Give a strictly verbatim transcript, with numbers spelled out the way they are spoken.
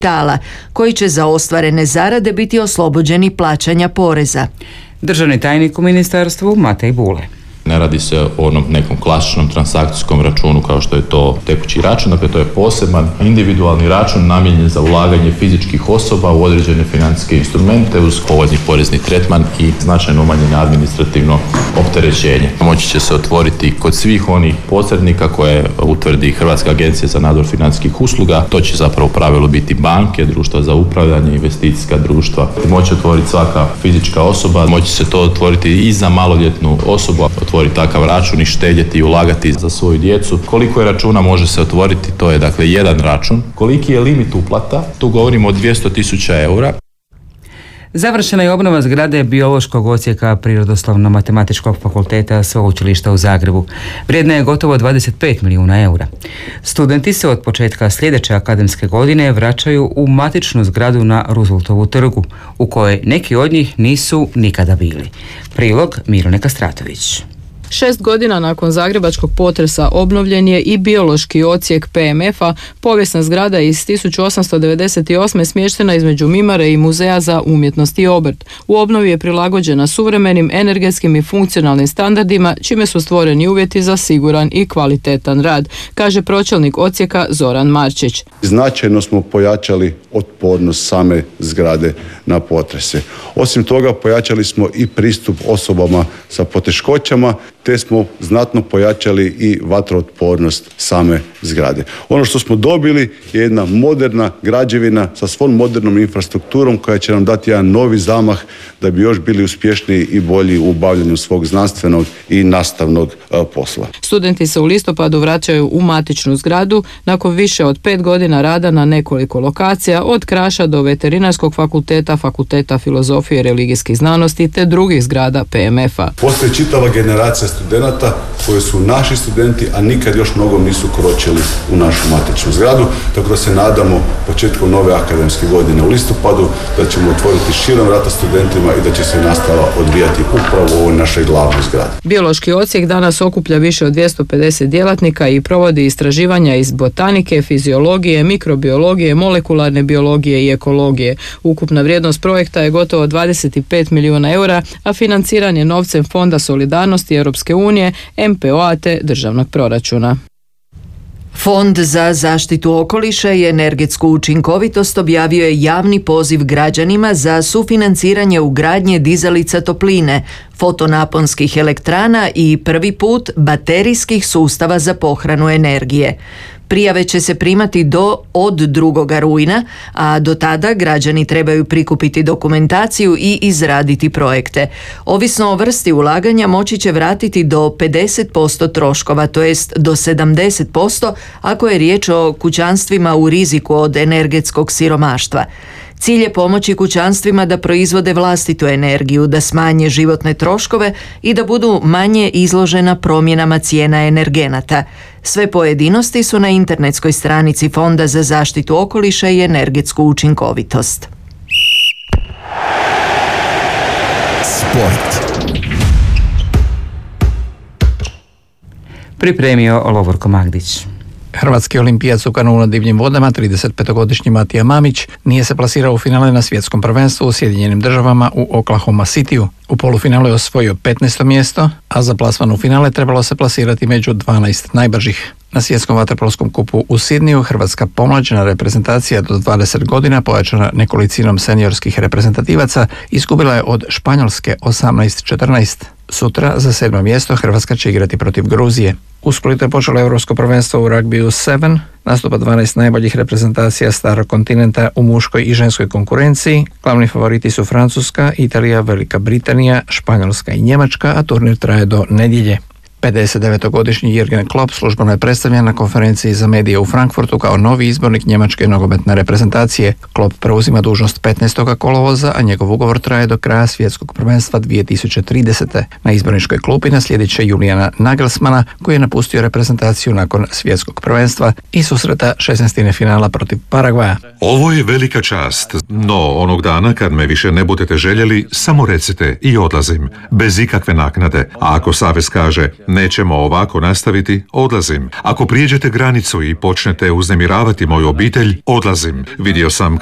kapitala, koji će za ostvarene zarade biti oslobođeni plaćanja poreza. Državni tajnik u ministarstvu Matej Bule. Ne radi se o onom nekom klasičnom transakcijskom računu kao što je to tekući račun, dakle to je poseban individualni račun namijenjen za ulaganje fizičkih osoba u određene financijske instrumente uz povoljni porezni tretman i značajno umanjeno administrativno opterećenje. Moći će se otvoriti kod svih onih posrednika koje utvrdi Hrvatska agencija za nadzor financijskih usluga. To će zapravo u pravilu biti banke, društva za upravljanje, investicijska društva. Moći otvoriti svaka fizička osoba, moći se to otvoriti i za maloljetnu osobu, otvoriti takav račun i štedjeti i ulagati za svoju djecu. Koliko je računa može se otvoriti, to je dakle jedan račun. Koliki je limit uplata, tu govorimo o dvjesto tisuća eura. Završena je obnova zgrade biološkog odsjeka Prirodoslovno-matematičkog fakulteta Sveučilišta u Zagrebu. Vrijedna je gotovo dvadeset pet milijuna eura. Studenti se od početka sljedeće akademske godine vraćaju u matičnu zgradu na Rooseveltovu trgu, u kojoj neki od njih nisu nikada bili. Prilog Mirone Kastratović. Šest godina nakon zagrebačkog potresa obnovljen je i biološki odsjek P M F-a, povijesna zgrada iz tisuću osamsto devedeset osme smještena između Mimare i Muzeja za umjetnost i obrt. U obnovi je prilagođena suvremenim energetskim i funkcionalnim standardima, čime su stvoreni uvjeti za siguran i kvalitetan rad, kaže pročelnik odsjeka Zoran Marčić. Značajno smo pojačali otpornost same zgrade na potrese. Osim toga, pojačali smo i pristup osobama sa poteškoćama, te smo znatno pojačali i vatrootpornost same zgrade. Ono što smo dobili je jedna moderna građevina sa svom modernom infrastrukturom koja će nam dati jedan novi zamah da bi još bili uspješniji i bolji u obavljanju svog znanstvenog i nastavnog posla. Studenti se u listopadu vraćaju u matičnu zgradu nakon više od pet godina rada na nekoliko lokacija, od Kraša do Veterinarskog fakulteta, Fakulteta filozofije i religijskih znanosti te drugih zgrada P M F-a. Postoji čitava generacija studenata koji su naši studenti, a nikad još nogom nisu kročili u našu matičnu zgradu, tako da se nadamo početkom nove akademske godine u listopadu da ćemo otvoriti širom vrata studentima i da će se nastava odvijati upravo u ovoj našoj glavnoj zgradi. Biološki odsjek danas okuplja više od dvjesto pedeset djelatnika i provodi istraživanja iz botanike, fiziologije, mikrobiologije, molekularne biologije i ekologije. Ukupna vrijednost projekta je gotovo dvadeset pet milijuna eura, a financiran je novcem Fonda solidarnosti Europske unije, M P O-a te državnog proračuna. Fond za zaštitu okoliša i energetsku učinkovitost objavio je javni poziv građanima za sufinanciranje ugradnje dizalica topline, fotonaponskih elektrana i prvi put baterijskih sustava za pohranu energije. Prijave će se primati do od drugog rujna, a do tada građani trebaju prikupiti dokumentaciju i izraditi projekte. Ovisno o vrsti ulaganja moći će vratiti do pedeset posto troškova, to jest do sedamdeset posto ako je riječ o kućanstvima u riziku od energetskog siromaštva. Cilj je pomoći kućanstvima da proizvode vlastitu energiju, da smanje životne troškove i da budu manje izložena promjenama cijena energenata. Sve pojedinosti su na internetskoj stranici Fonda za zaštitu okoliša i energetsku učinkovitost. Sport. Pripremio Lovorko Magdić. Hrvatski olimpijac u kanulu na divljim vodama, tridesetpetogodišnji Matija Mamić, nije se plasirao u finale na svjetskom prvenstvu u Sjedinjenim državama u Oklahoma Cityu. U polufinalu je osvojio petnaesto mjesto, a za plasman u finale trebalo se plasirati među dvanaest najbržih. Na svjetskom vaterpolskom kupu u Sidniju hrvatska pomlađena reprezentacija do dvadeset godina, pojačana nekolicinom seniorskih reprezentativaca, izgubila je od Španjolske osamnaest četrnaest. Sutra za sedmo mjesto Hrvatska će igrati protiv Gruzije. U Splitu je počelo europsko prvenstvo u ragbiju sedam, nastupa dvanaest najboljih reprezentacija starog kontinenta u muškoj i ženskoj konkurenciji. Glavni favoriti su Francuska, Italija, Velika Britanija, Španjolska i Njemačka, a turnir traje do nedjelje. pedesetdevetogodišnji Jürgen Klopp službeno je predstavljen na konferenciji za medije u Frankfurtu kao novi izbornik njemačke nogometne reprezentacije. Klopp preuzima dužnost petnaestog kolovoza, a njegov ugovor traje do kraja svjetskog prvenstva dvije tisuće tridesete. Na izborničkoj klupi naslijedit će Julijana Nagelsmana, koji je napustio reprezentaciju nakon svjetskog prvenstva i susreta šesnaestine finala protiv Paragvaja. Ovo je velika čast, no onog dana kad me više ne budete željeli, samo recite i odlazim, bez ikakve naknade. A ako savez kaže Nećemo ovako nastaviti, odlazim. Ako prijeđete granicu i počnete uznemiravati moju obitelj, odlazim. Vidio sam